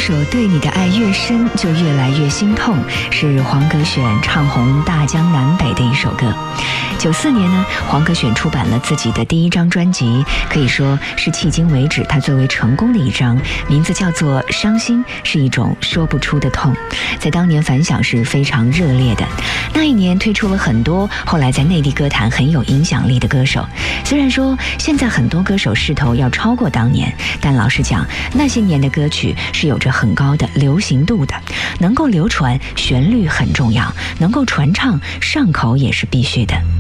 首《对你的爱越深就越来越心痛》是黄格选唱红大江南北的一首歌。94年呢，黄格选出版了自己的第一张专辑，可以说是迄今为止他最为成功的一张，名字叫做《伤心是一种说不出的痛》，在当年反响是非常热烈的。那一年推出了很多后来在内地歌坛很有影响力的歌手，虽然说现在很多歌手势头要超过当年，但老实讲，那些年的歌曲是有着很高的流行度的，能够流传，旋律很重要，能够传唱，上口也是必须的。